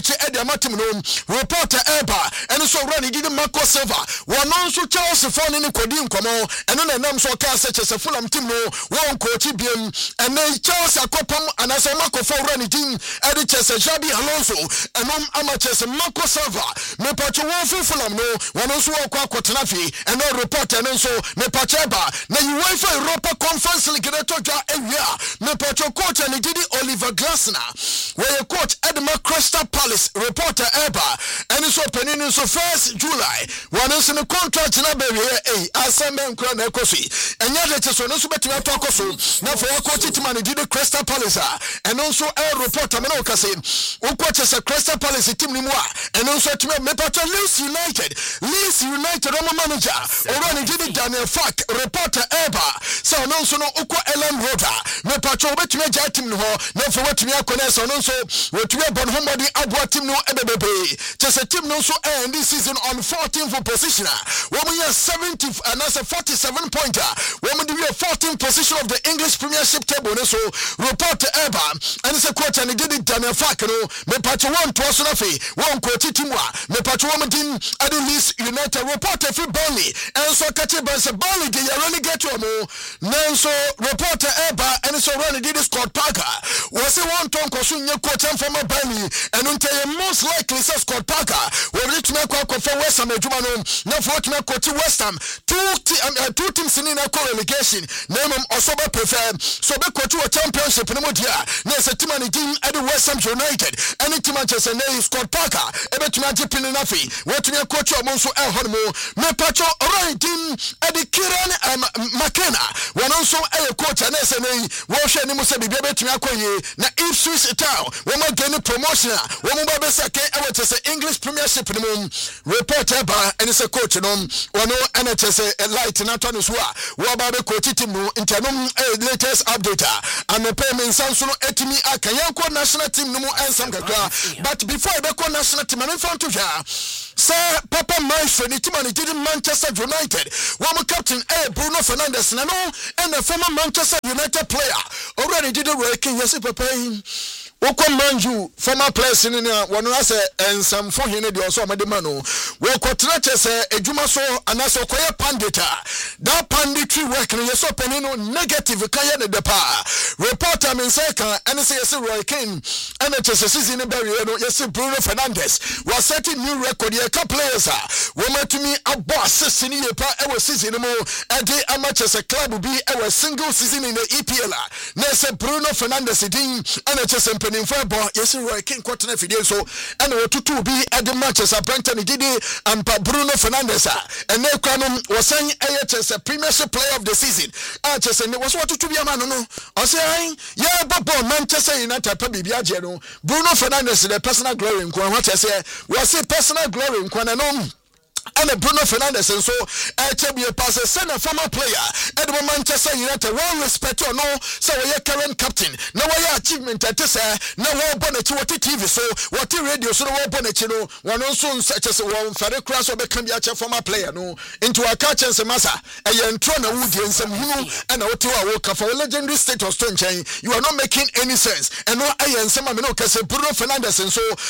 Ediamatim no reporter Eba and so run he did Marco Silva one also Charles phone in Kodim Komo and then a name so such as a Fulham team no one coach BM and then Charles Akopam and as a Marco for running team editors Jabi Alonso and amateurs Marco Silva me pacho one Fulham no one also Kwatanafi and no reporter and so me pacheba na UEFA Europa Conference League area me pacho coach and he did Oliver Glasner where coach Edmund Crystal Palace reporter Eba and so penin so 1st July one is in the contract na be here asembe nkra na ekosi enya de so no so betima to akoso na for coach team did Crystal Palace and also a reporter me no kase o coach say Crystal Palace team ni mu a and also team me pato Leeds United Roman manager already did Daniel Fack reporter Eba so no so no uko Ellen Roda me pato betime ja team no na for wetime akone so no so wetime bon homody abua team no ebebebe just a team no so end this season on 14th position woman ya 70 and that's a 47 pointer woman do 14th position of the English Premiership table so report Eba and it's a coach and he did it Daniel Fack no me pato one to so na fe one coach team wa me pato woman team at Leeds United report free Burnley and so catch Burnley they really get to mo now so report Eba and so run did Scott Parker was it one ton ko so nye coach from Burnley and most likely says Scott Parker will reach me for West Ham Ejuma no na for me coach West Ham two teams in a relegation name also prefer so be coach a championship no mo dia na se team and team at West Ham United and team Manchester United Scott Parker e be team ajipin na fi what me coach o mo so e ho mo me pacho right team at the Kieran McKenna one also a coach and say nei wo hwe ni mo se bibia be team akoye na Ipswich Town wo ma gain promotion wo mo ba sake e what say English Premiership no reporter ba and say coach no wono NHS light na to no so a wo ba be coach team no internom latest update and the payment sanso no etimi akayanko national team no mo ensam kakra but before e be ko national team no front to ja say Papa Maestro ni team and did Manchester United wo mo captain Bruno Fernandes na no and the former Manchester United player already did a working yes Papa Woko Manju former players in one as and some for him the also mademano woko trache say ejuma so anaso koye pandita that panditry work no yeso penino negative kaya ne depa reporter men say kan and say yes Roy Keane and it is season bury no yes Bruno Fernandes was setting new record here ka players woman to me a boss season ye pa e was season mo e dey amateurs club be e was single season in the EPL na say Bruno Fernandes din and it is in football yes Roy King quarter video so and what to be at the matches Brenton Didi and Bruno Fernandes and they was saying AHS Premiership player of the season and it was what to be a man no I say yeah but Manchester United Bibia no Bruno Fernandes the personal glory in what I say was a personal glory in no and Bruno Fernandes and so HB passes send a former player at Manchester United well respect or no so we current captain no way achievement at this no one bonnet what TV so what radio so no bonnet no one also such as one very cross or become a former player no into a catch and massa a yentrona wood and some who and what you woke up for legendary status to change you are not making any sense and no I and some no Bruno Fernandes and so